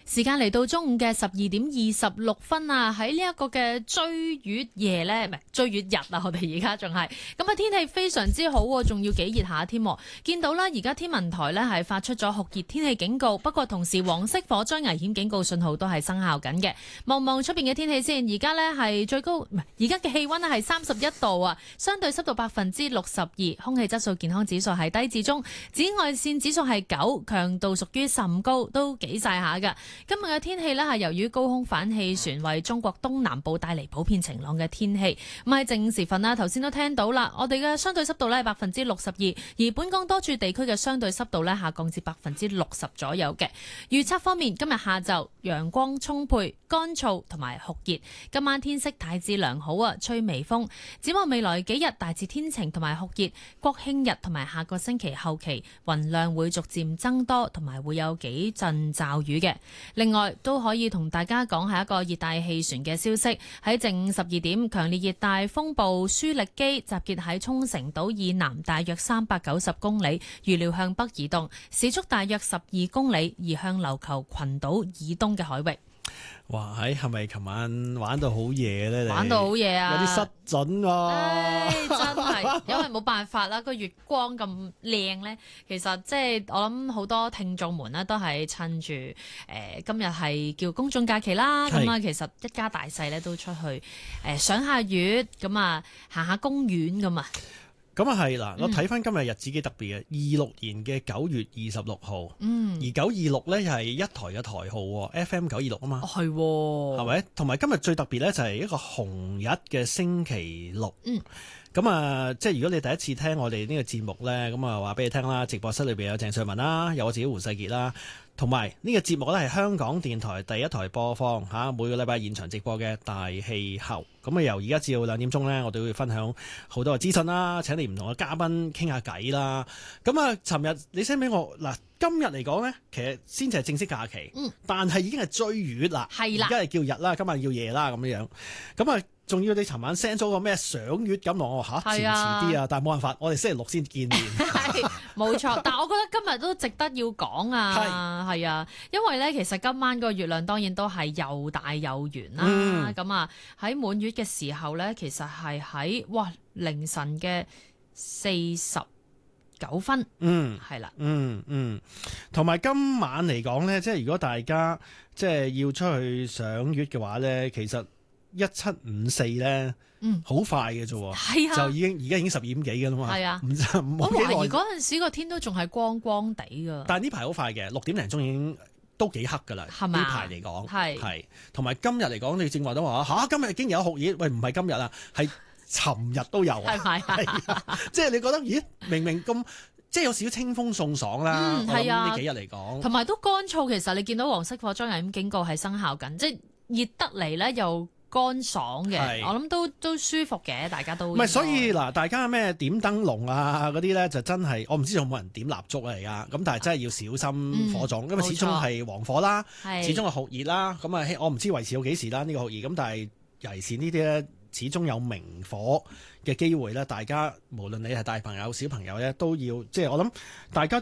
時間嚟到中午嘅12:26啊，喺呢一個嘅追月夜呢，唔係追月日啊，我哋而家仲係咁啊，天氣非常之好喎，仲要幾熱下添。見到啦，而家天文台呢係發出咗酷熱天氣警告，不過同時黃色火災危險警告信號都係生效緊嘅。望望出邊嘅天氣先，而家呢係最高，唔係而家嘅氣溫呢係31度啊，相對濕度62%，空氣質素健康指數係低至中，紫外線指數係9，強度屬於甚高，都幾晒下噶。今日嘅天氣呢，係由於高空反氣旋為中國東南部帶嚟普遍晴朗嘅天氣。咁喺正午時分啦，頭先都聽到啦，我哋嘅相對濕度呢係62%，而本港多處地區嘅相對濕度呢下降至60%左右嘅。預測方面，今日下晝陽光充沛、乾燥同埋酷熱，今晚天色大致良好啊，吹微風。展望未來幾日大致天晴同埋酷熱，國慶日同埋下個星期後期雲量會逐漸增多，同埋會有幾陣驟雨嘅。另外都可以同大家講係一個熱帶氣旋嘅消息，喺正午12點，強烈熱帶風暴舒力基集結喺沖繩島以南大約390公里，預料向北移動，時速大約12公里，移向琉球群島以東嘅海域。 哇！係咪琴晚玩到好夜咧？ 玩到好夜啊！ 有啲失準喎。 真係，因為冇辦法啦，個月光咁靚咧，其實即係我諗好多聽眾們呢都係趁住今日係叫公眾假期啦，咁啊其實一家大細咧都出去賞下月，咁啊行下公園咁啊。 咁啊係嗱，我睇翻今日日子幾特別嘅，26年嘅9月26號，而926咧又係一台嘅台號，FM 926啊嘛， 係， 係咪？同埋今日最特別咧就係一個紅日嘅星期六。咁啊，即係如果你第一次聽我哋呢個節目咧，咁啊話俾你聽啦，直播室裏邊有鄭瑞文啦，有我自己胡世傑啦，同埋呢個節目咧係香港電台第一台播放每個禮拜現場直播嘅大氣候。咁啊由而家至到2點鐘咧，我哋會分享好多嘅資訊啦，請嚟唔同嘅嘉賓傾下偈啦。咁啊，尋日你 send 俾我嗱，今日嚟講咧，其實先至係正式假期，但係已經係追月啦，係啦，而家係叫日啦，今日叫夜啦咁樣樣。咁啊，仲要你尋晚 send 咗個咩賞月咁落我遲啲啊，但係冇辦法，我哋星期六先見面。 係冇錯，但係我覺得今日都值得要講啊，係啊，因為咧其實今晚個月亮當然都係又大又圓啦，咁啊喺滿月嘅時候咧，其實係喺凌晨嘅49分，係啦， 同埋今晚嚟講咧，即係如果大家即係要出去賞月嘅話咧，其實1754咧，好快嘅啫， 係啊， 就而家已經12點幾嘅啦嘛，係啊， 我懷疑嗰陣時個天都仲係光光地噶， 但係呢排好快嘅，6點零鐘已經都幾黑噶啦，呢排嚟講係，同埋今日嚟講，你正話都話今日已經有酷熱，喂唔係今日啊，係尋日都有啊，係即係你覺得咦，明明咁。即係有少少清風送爽啦，係啊，呢幾日嚟講， 同埋都乾燥。其實你見到黃色火災危險警告係生效緊，即係熱得嚟咧又乾爽嘅，我諗都舒服嘅，大家都唔係。 所以嗱，大家咩點燈籠啊嗰啲咧，就真係我唔知有冇人點蠟燭嚟噶，咁但係真係要小心火種，因為始終係黃火啦，始終係酷熱啦，咁啊我唔知維持到幾時啦呢個酷熱，咁但係尤其是呢啲咧。始終有明火嘅機會咧，大家無論你係大朋友小朋友咧，都要即係我諗大家